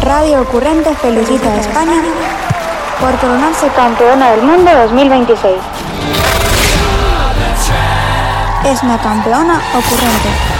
Radio Ocurrente felicita a España por coronarse campeona del mundo 2026. Es una campeona ocurrente.